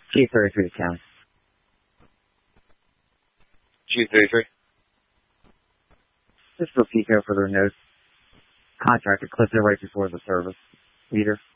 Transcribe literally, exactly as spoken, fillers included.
G thirty-three to County. G thirty-three. This is for Pico for their notes. Contractor clipped it right before the service. Leader.